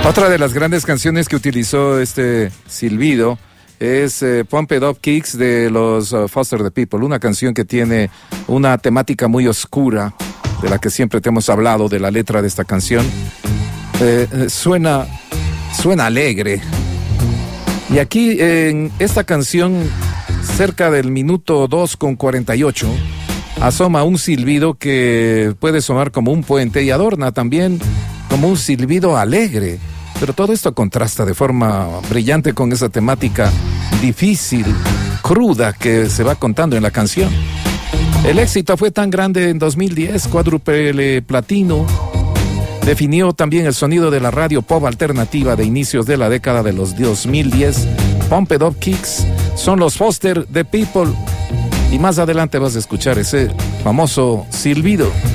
Otra de las grandes canciones que utilizó este silbido es Pumped Up Kicks de los Foster the People, una canción que tiene una temática muy oscura, de la que siempre te hemos hablado, de la letra de esta canción. Suena alegre. Y aquí en esta canción, cerca del minuto 2:48, asoma un silbido que puede sonar como un puente y adorna también como un silbido alegre. Pero todo esto contrasta de forma brillante con esa temática difícil, cruda que se va contando en la canción. El éxito fue tan grande en 2010, cuádruple platino. Definió también el sonido de la radio pop alternativa de inicios de la década de los 2010. Pumped Up Kicks son los Foster the People. Y más adelante vas a escuchar ese famoso silbido.